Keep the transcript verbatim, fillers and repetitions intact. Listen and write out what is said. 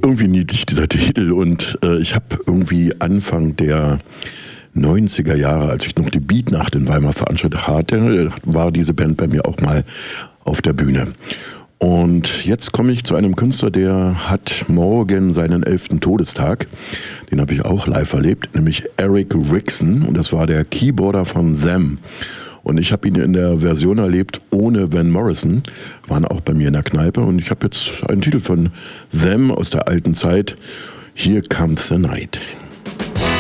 irgendwie niedlich, dieser Titel. Und äh, ich habe irgendwie Anfang der neunziger Jahre, als ich noch die Beatnacht in Weimar veranstaltet hatte, war diese Band bei mir auch mal auf der Bühne. Und jetzt komme ich zu einem Künstler, der hat morgen seinen elften Todestag. Den habe ich auch live erlebt, nämlich Eric Rixson. Und das war der Keyboarder von Them. Und ich habe ihn in der Version erlebt ohne Van Morrison, waren auch bei mir in der Kneipe. Und ich habe jetzt einen Titel von Them aus der alten Zeit. Here Comes the Night.